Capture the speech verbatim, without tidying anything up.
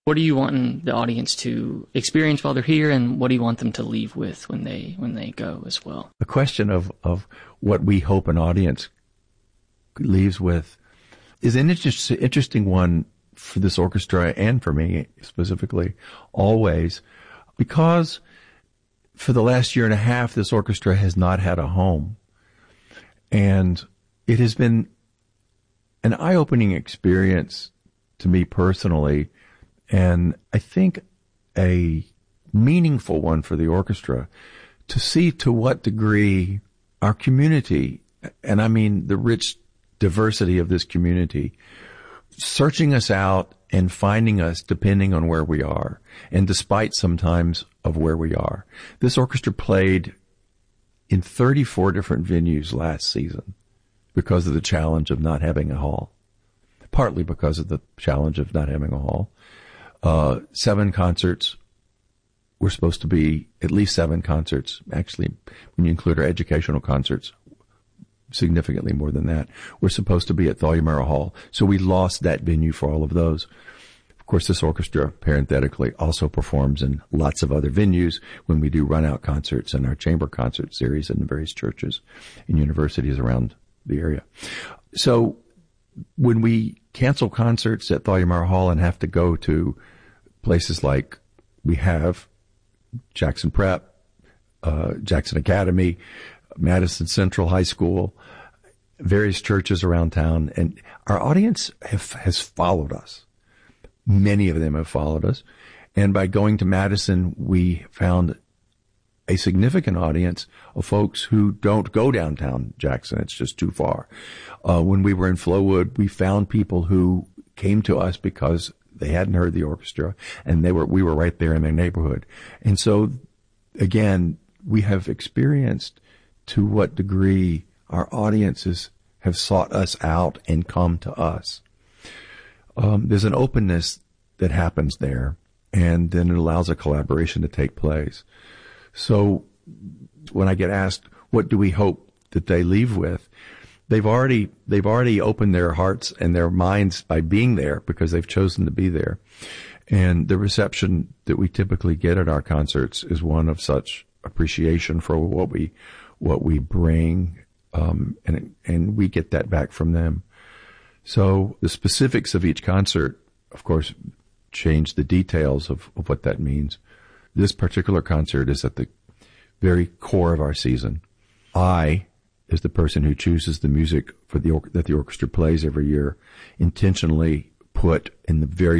What are you wanting the audience to experience while they're here, and what do you want them to leave with when they when they go as well? The question of, of what we hope an audience leaves with is an inter- interesting one for this orchestra and for me specifically, always, because for the last year and a half, this orchestra has not had a home. And it has been an eye-opening experience to me personally, and I think a meaningful one for the orchestra, to see to what degree our community, and I mean the rich diversity of this community, searching us out and finding us depending on where we are, and despite sometimes of where we are. This orchestra played in thirty-four different venues last season because of the challenge of not having a hall, partly because of the challenge of not having a hall. Uh, seven concerts. We're supposed to be at least seven concerts. Actually, when you include our educational concerts, significantly more than that. We're supposed to be at Thalia Murrah Hall. So we lost that venue for all of those. Of course, this orchestra, parenthetically, also performs in lots of other venues when we do run-out concerts and our chamber concert series in the various churches and universities around the area. So when we cancel concerts at Thalia Murrah Hall and have to go to places like we have Jackson Prep, uh, Jackson Academy, Madison Central High School, various churches around town, and our audience have, has followed us. Many of them have followed us. And by going to Madison, we found a significant audience of folks who don't go downtown Jackson. It's just too far. Uh, when we were in Flowood, we found people who came to us because they hadn't heard the orchestra, and they were, we were right there in their neighborhood. And so, again, we have experienced to what degree our audiences have sought us out and come to us. Um, there's an openness that happens there, and then it allows a collaboration to take place. So when I get asked, what do we hope that they leave with? They've already, they've already opened their hearts and their minds by being there because they've chosen to be there. And the reception that we typically get at our concerts is one of such appreciation for what we, what we bring. Um, and, and we get that back from them. So the specifics of each concert, of course, change the details of, of what that means. This particular concert is at the very core of our season. I, as the person who chooses the music for the that the orchestra plays every year, intentionally put in the very